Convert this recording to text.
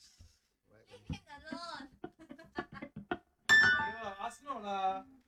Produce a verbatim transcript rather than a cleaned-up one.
Right. Leave him alone. Ayun, ask no lah.